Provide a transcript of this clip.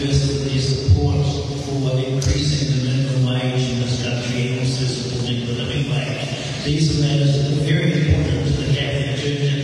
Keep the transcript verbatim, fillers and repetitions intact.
First, their support for increasing the minimum wage in this country and also supporting the living wage. These are matters that are very important to the Catholic Church